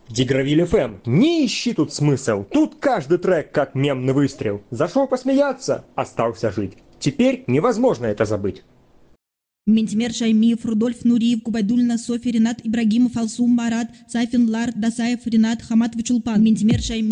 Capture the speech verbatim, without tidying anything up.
Дигравиль эф эм, не ищи тут смысл. Тут каждый трек как мемный выстрел. Зашел посмеяться, остался жить. Теперь невозможно это забыть. Ментимер Шаймиев, Рудольф Нуриев, Губайдульна, София, Ренат Ибрагимов, Алсум, Марат, Сайфин, Лар, Дасаев, Ренат, Хаматович Улпан. Ментимер Шаймиев.